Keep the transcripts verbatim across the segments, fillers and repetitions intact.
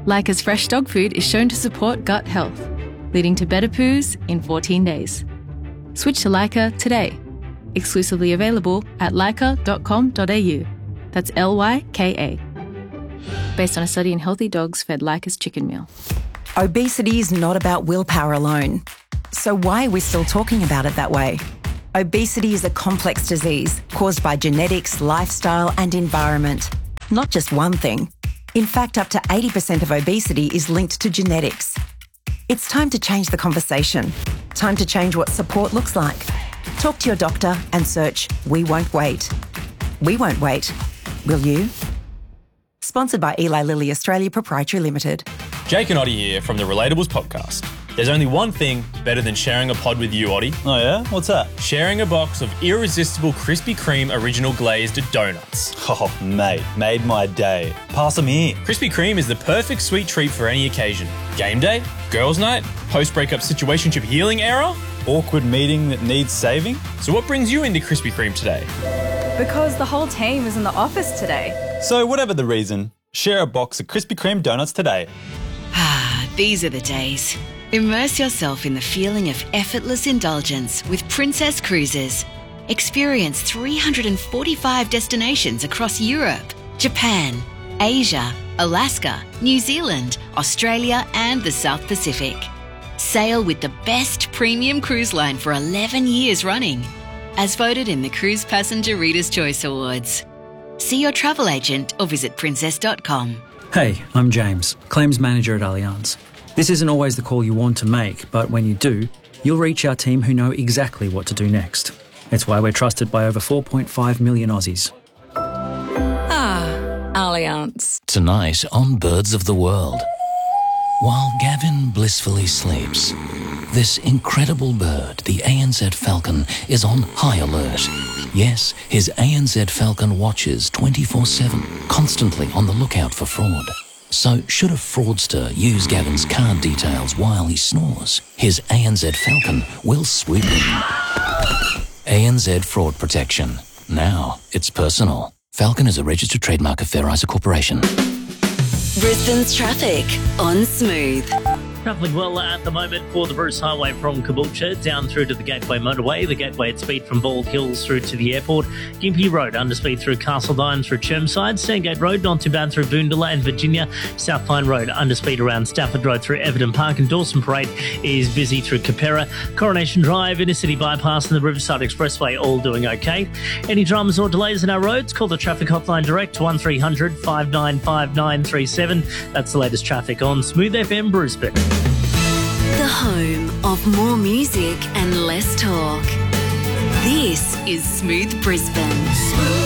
Leica's fresh dog food is shown to support gut health, leading to better poos in fourteen days. Switch to Leica today. Exclusively available at leica dot com dot a u. That's L Y K A. Based on a study in healthy dogs fed Leica's chicken meal. Obesity is not about willpower alone. So why are we still talking about it that way? Obesity is a complex disease caused by genetics, lifestyle and environment. Not just one thing. In fact, up to eighty percent of obesity is linked to genetics. It's time to change the conversation. Time to change what support looks like. Talk to your doctor and search We Won't Wait. We won't wait. Will you? Sponsored by Eli Lilly Australia Proprietary Limited. Jake and Oddie here from the Relatables podcast. There's only one thing better than sharing a pod with you, Oddie. Oh yeah? What's that? Sharing a box of irresistible Krispy Kreme original glazed donuts. Oh, mate, made my day. Pass them here. Krispy Kreme is the perfect sweet treat for any occasion. Game day, girls' night, post-breakup situationship healing era. Awkward meeting that needs saving. So what brings you into Krispy Kreme today? Because the whole team is in the office today. So whatever the reason, share a box of Krispy Kreme donuts today. Ah, these are the days. Immerse yourself in the feeling of effortless indulgence with Princess Cruises. Experience three hundred forty-five destinations across Europe, Japan, Asia, Alaska, New Zealand, Australia and the South Pacific. Sail with the best premium cruise line for eleven years running, as voted in the Cruise Passenger Reader's Choice Awards. See your travel agent or visit princess dot com. Hey, I'm James, Claims Manager at Allianz. This isn't always the call you want to make, but when you do, you'll reach our team who know exactly what to do next. It's why we're trusted by over four point five million Aussies. Ah, Allianz. Tonight on Birds of the World. While Gavin blissfully sleeps, this incredible bird, the A N Z Falcon, is on high alert. Yes, his A N Z Falcon watches twenty-four seven, constantly on the lookout for fraud. So should a fraudster use Gavin's card details while he snores, his A N Z Falcon will swoop in. A N Z Fraud Protection. Now it's personal. Falcon is a registered trademark of Fair Isa Corporation. Brisbane's traffic on Smooth. Travelling well at the moment for the Bruce Highway from Caboolture down through to the Gateway Motorway, the Gateway at speed from Bald Hills through to the airport, Gympie Road under speed through Castledine through Chermside, Sandgate Road not too bad through Boondola and Virginia, South Pine Road under speed around Stafford Road through Everton Park, and Dawson Parade is busy through Capera, Coronation Drive, Inner City Bypass and the Riverside Expressway all doing okay. Any dramas or delays in our roads, call the traffic hotline direct to one three hundred five nine five nine three seven. That's the latest traffic on Smooth F M Brisbane. The home of more music and less talk. This is Smooth Brisbane. Smooth.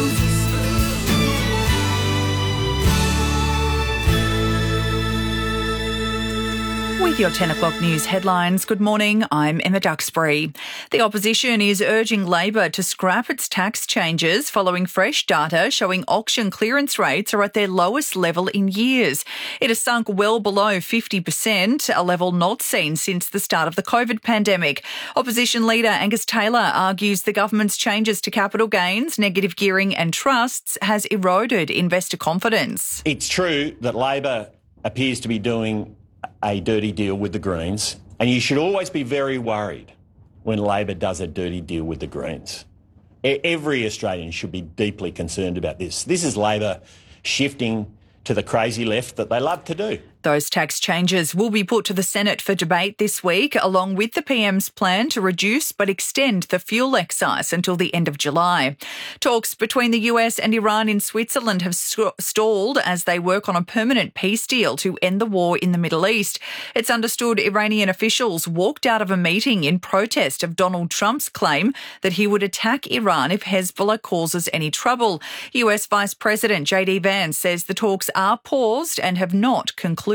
With your ten o'clock news headlines, good morning, I'm Emma Duxbury. The opposition is urging Labor to scrap its tax changes following fresh data showing auction clearance rates are at their lowest level in years. It has sunk well below fifty percent, a level not seen since the start of the COVID pandemic. Opposition leader Angus Taylor argues the government's changes to capital gains, negative gearing and trusts has eroded investor confidence. It's true that Labor appears to be doing a dirty deal with the Greens, and you should always be very worried when Labor does a dirty deal with the Greens. Every Australian should be deeply concerned about this. This is Labor shifting to the crazy left that they love to do. Those tax changes will be put to the Senate for debate this week, along with the P M's plan to reduce but extend the fuel excise until the end of July. Talks between the U S and Iran in Switzerland have stalled as they work on a permanent peace deal to end the war in the Middle East. It's understood Iranian officials walked out of a meeting in protest of Donald Trump's claim that he would attack Iran if Hezbollah causes any trouble. U S Vice President J D Vance says the talks are paused and have not concluded.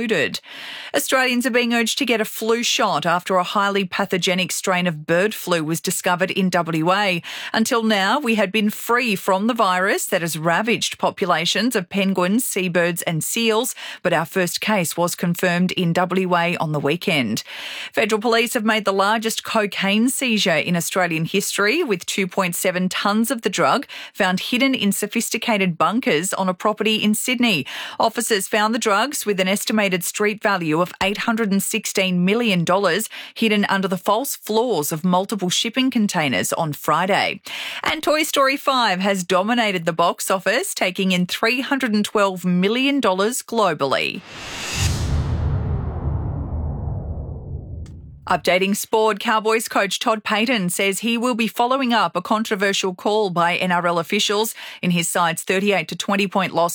included. Australians are being urged to get a flu shot after a highly pathogenic strain of bird flu was discovered in W A. Until now, we had been free from the virus that has ravaged populations of penguins, seabirds and seals, but our first case was confirmed in W A on the weekend. Federal Police have made the largest cocaine seizure in Australian history, with two point seven tonnes of the drug found hidden in sophisticated bunkers on a property in Sydney. Officers found the drugs with an estimated street value of eight hundred sixteen million dollars hidden under the false floors of multiple shipping containers on Friday. And Toy Story five has dominated the box office, taking in three hundred twelve million dollars globally. Updating sport, Cowboys coach Todd Payton says he will be following up a controversial call by N R L officials in his side's thirty-eight to twenty point loss